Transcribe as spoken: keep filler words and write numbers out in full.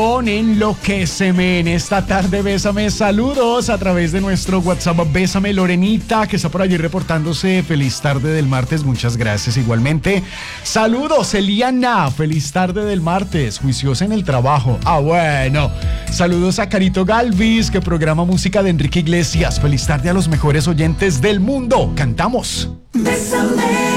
Enloquéceme en esta tarde, Bésame, saludos a través de nuestro WhatsApp, Bésame Lorenita, que está por allí reportándose, feliz tarde del martes, muchas gracias igualmente. Saludos, Eliana, feliz tarde del martes, juiciosa en el trabajo, ah bueno. Saludos a Carito Galvis, que programa música de Enrique Iglesias, feliz tarde a los mejores oyentes del mundo, cantamos. Bésame.